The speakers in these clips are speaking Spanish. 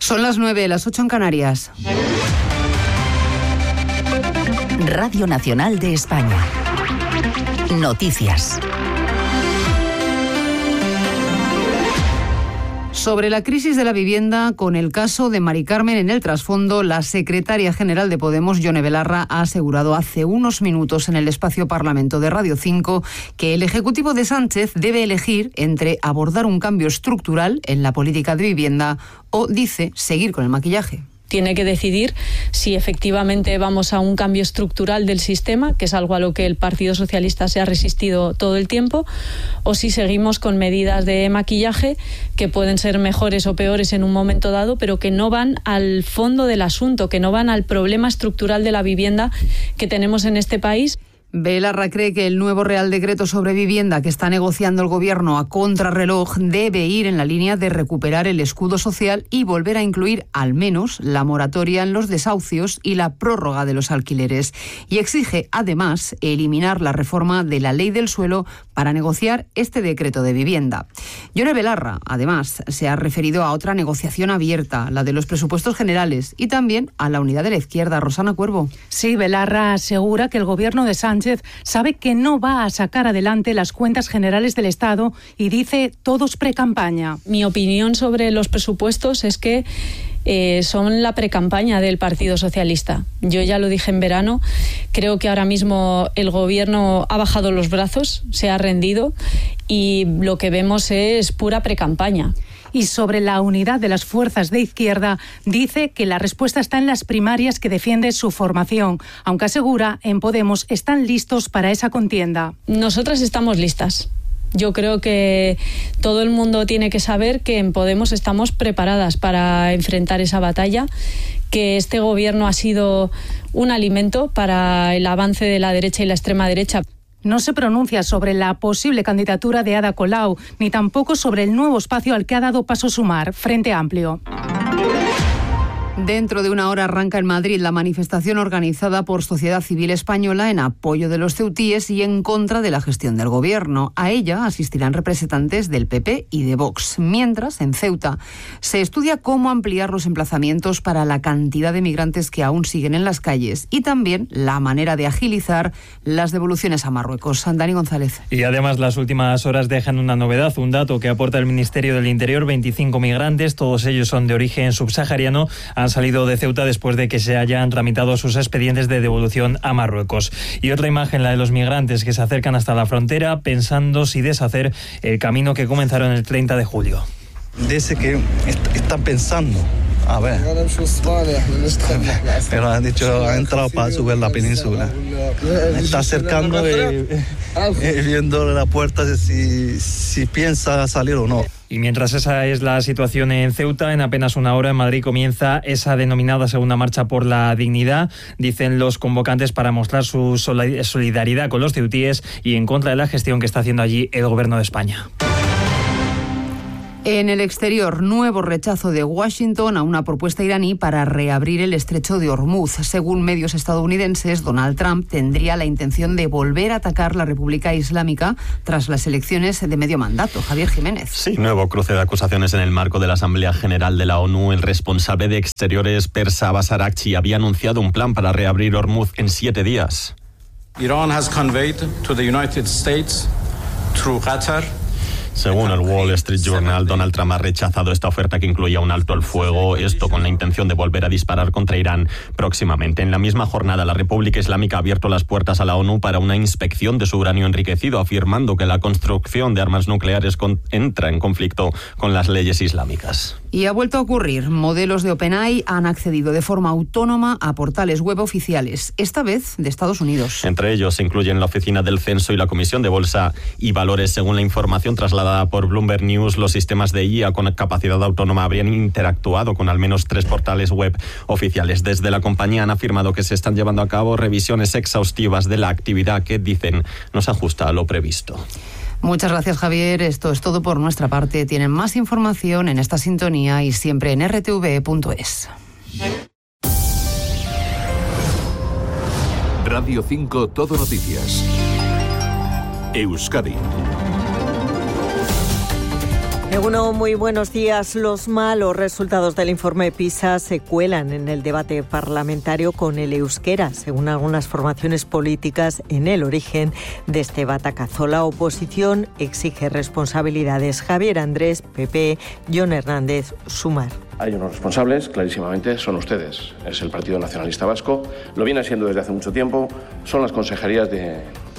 Son las 9, las 8 en Canarias. Radio Nacional de España. Noticias. Sobre la crisis de la vivienda, con el caso de Mari Carmen en el trasfondo, la secretaria general de Podemos, Yone Belarra, ha asegurado hace unos minutos en el espacio Parlamento de Radio 5 que el Ejecutivo de Sánchez debe elegir entre abordar un cambio estructural en la política de vivienda o, dice, seguir con el maquillaje. Tiene que decidir si efectivamente vamos a un cambio estructural del sistema, que es algo a lo que el Partido Socialista se ha resistido todo el tiempo, o si seguimos con medidas de maquillaje que pueden ser mejores o peores en un momento dado, pero que no van al fondo del asunto, que no van al problema estructural de la vivienda que tenemos en este país. Belarra cree que el nuevo Real Decreto sobre vivienda que está negociando el Gobierno a contrarreloj debe ir en la línea de recuperar el escudo social y volver a incluir al menos la moratoria en los desahucios y la prórroga de los alquileres. Y exige, además, eliminar la reforma de la Ley del Suelo para negociar este decreto de vivienda. Yone Belarra, además, se ha referido a otra negociación abierta, la de los presupuestos generales, y también a la unidad de la izquierda. Rosana Cuervo. Sí, Belarra asegura que el Gobierno de Sánchez sabe que no va a sacar adelante las cuentas generales del Estado y dice todos precampaña. Mi opinión sobre los presupuestos es que son la precampaña del Partido Socialista. Yo ya lo dije en verano, creo que ahora mismo el Gobierno ha bajado los brazos, se ha rendido y lo que vemos es pura precampaña. Y sobre la unidad de las fuerzas de izquierda, dice que la respuesta está en las primarias que defiende su formación, aunque asegura en Podemos están listos para esa contienda. Nosotras estamos listas. Yo creo que todo el mundo tiene que saber que en Podemos estamos preparadas para enfrentar esa batalla, que este gobierno ha sido un alimento para el avance de la derecha y la extrema derecha. No se pronuncia sobre la posible candidatura de Ada Colau, ni tampoco sobre el nuevo espacio al que ha dado paso Sumar, Frente Amplio. Dentro de una hora arranca en Madrid la manifestación organizada por Sociedad Civil Española en apoyo de los ceutíes y en contra de la gestión del Gobierno. A ella asistirán representantes del PP y de Vox. Mientras, en Ceuta, se estudia cómo ampliar los emplazamientos para la cantidad de migrantes que aún siguen en las calles y también la manera de agilizar las devoluciones a Marruecos. Dani González. Y además las últimas horas dejan una novedad, un dato que aporta el Ministerio del Interior: 25 migrantes, todos ellos son de origen subsahariano, han salido de Ceuta después de que se hayan tramitado sus expedientes de devolución a Marruecos. Y otra imagen, la de los migrantes que se acercan hasta la frontera pensando si deshacer el camino que comenzaron el 30 de julio. Dice que están pensando, a ver, pero han dicho, ha entrado para subir la península. Está acercando y viendo la puerta si piensa salir o no. Y mientras esa es la situación en Ceuta, en apenas una hora en Madrid comienza esa denominada Segunda Marcha por la Dignidad, dicen los convocantes, para mostrar su solidaridad con los ceutíes y en contra de la gestión que está haciendo allí el Gobierno de España. En el exterior, nuevo rechazo de Washington a una propuesta iraní para reabrir el estrecho de Hormuz. Según medios estadounidenses, Donald Trump tendría la intención de volver a atacar la República Islámica tras las elecciones de medio mandato. Javier Jiménez. Sí, nuevo cruce de acusaciones en el marco de la Asamblea General de la ONU. El responsable de Exteriores, Persa Abbas Araghchi, había anunciado un plan para reabrir Hormuz en 7 días. Iran has conveyed to the United States through Qatar. Según el Wall Street Journal, Donald Trump ha rechazado esta oferta que incluía un alto al fuego, esto con la intención de volver a disparar contra Irán próximamente. En la misma jornada, la República Islámica ha abierto las puertas a la ONU para una inspección de su uranio enriquecido, afirmando que la construcción de armas nucleares entra en conflicto con las leyes islámicas. Y ha vuelto a ocurrir. Modelos de OpenAI han accedido de forma autónoma a portales web oficiales, esta vez de Estados Unidos. Entre ellos se incluyen la Oficina del Censo y la Comisión de Bolsa y Valores. Según la información trasladada por Bloomberg News, los sistemas de IA con capacidad autónoma habrían interactuado con al menos 3 portales web oficiales. Desde la compañía han afirmado que se están llevando a cabo revisiones exhaustivas de la actividad que, dicen, no se ajusta a lo previsto. Muchas gracias, Javier. Esto es todo por nuestra parte. Tienen más información en esta sintonía y siempre en rtv.es. Radio 5 Todo Noticias. Euskadi. Egunon, muy buenos días. Los malos resultados del informe PISA se cuelan en el debate parlamentario con el euskera, según algunas formaciones políticas, en el origen de este batacazo. La oposición exige responsabilidades. Javier Andrés, PP, Jon Hernández, Sumar. Hay unos responsables, clarísimamente, son ustedes. Es el Partido Nacionalista Vasco, lo viene siendo desde hace mucho tiempo, son las consejerías de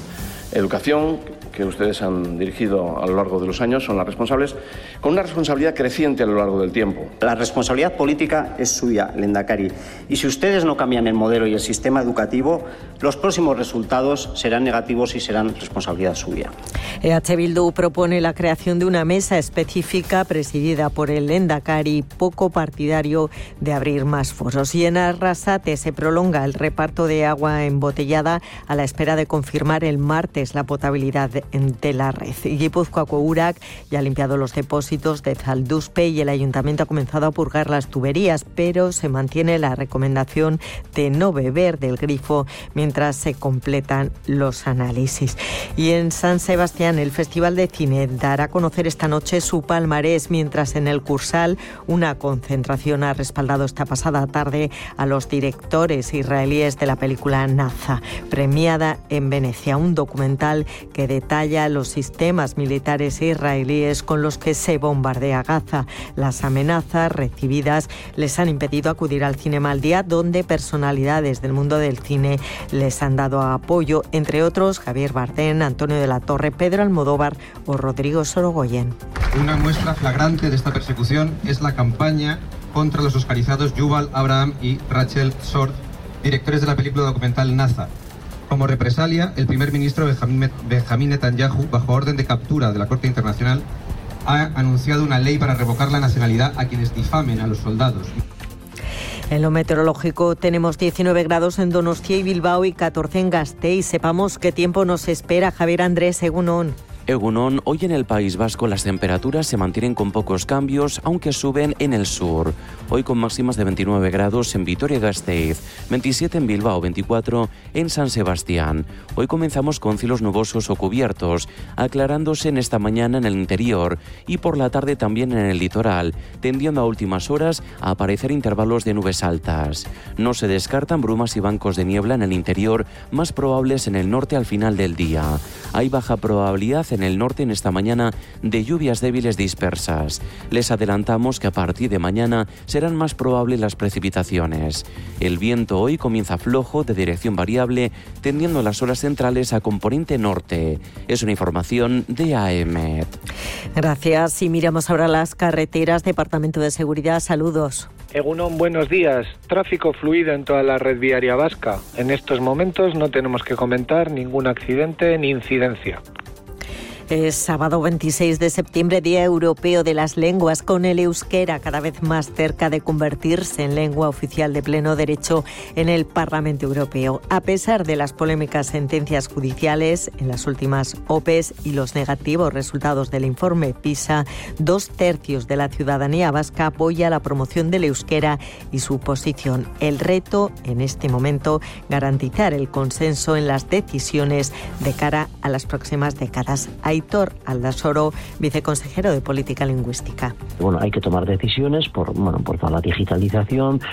Educación que ustedes han dirigido a lo largo de los años, son las responsables, con una responsabilidad creciente a lo largo del tiempo. La responsabilidad política es suya, Lehendakari, y si ustedes no cambian el modelo y el sistema educativo, los próximos resultados serán negativos y serán responsabilidad suya. EH Bildu propone la creación de una mesa específica presidida por el Lehendakari, poco partidario de abrir más foros. Y en Arrasate se prolonga el reparto de agua embotellada a la espera de confirmar el martes la potabilidad de la red. Guipúzcoako Urak ya ha limpiado los depósitos de Zalduzpe y el ayuntamiento ha comenzado a purgar las tuberías, pero se mantiene la recomendación de no beber del grifo mientras se completan los análisis. Y en San Sebastián, el Festival de Cine dará a conocer esta noche su palmarés, mientras en el Cursal una concentración ha respaldado esta pasada tarde a los directores israelíes de la película Naza, premiada en Venecia, un documental que detalla los sistemas militares israelíes con los que se bombardea Gaza. Las amenazas recibidas les han impedido acudir al Cinema al Día, donde personalidades del mundo del cine les han dado apoyo, entre otros Javier Bardem, Antonio de la Torre, Pedro Almodóvar o Rodrigo Sorogoyen. Una muestra flagrante de esta persecución es la campaña contra los oscarizados Yuval Abraham y Rachel Sord, directores de la película documental Naza. Como represalia, el primer ministro Benjamín Netanyahu, bajo orden de captura de la Corte Internacional, ha anunciado una ley para revocar la nacionalidad a quienes difamen a los soldados. En lo meteorológico tenemos 19 grados en Donostia y Bilbao y 14 en Gasteiz. Sepamos qué tiempo nos espera. Javier Andrés, Egunon. Egunon, hoy en el País Vasco las temperaturas se mantienen con pocos cambios, aunque suben en el sur. Hoy con máximas de 29 grados en Vitoria-Gasteiz, 27 en Bilbao, 24 en San Sebastián. Hoy comenzamos con cielos nubosos o cubiertos, aclarándose en esta mañana en el interior y por la tarde también en el litoral, tendiendo a últimas horas a aparecer intervalos de nubes altas. No se descartan brumas y bancos de niebla en el interior, más probables en el norte al final del día. Hay baja probabilidad en el norte en esta mañana de lluvias débiles dispersas. Les adelantamos que a partir de mañana serán más probables las precipitaciones. El viento hoy comienza flojo, de dirección variable, tendiendo las horas centrales a componente norte. Es una información de AEMET. Gracias. Y miramos ahora las carreteras. Departamento de Seguridad, saludos. Egunon, buenos días. Tráfico fluido en toda la red viaria vasca. En estos momentos no tenemos que comentar ningún accidente ni incidencia. Es sábado 26 de septiembre, Día Europeo de las Lenguas, con el euskera cada vez más cerca de convertirse en lengua oficial de pleno derecho en el Parlamento Europeo. A pesar de las polémicas sentencias judiciales en las últimas OPEs y los negativos resultados del informe PISA, 2/3 de la ciudadanía vasca apoya la promoción del euskera y su posición. El reto, en este momento, garantizar el consenso en las decisiones de cara a las próximas décadas. Aitor Aldasoro, viceconsejero de Política Lingüística. Hay que tomar decisiones por toda la digitalización,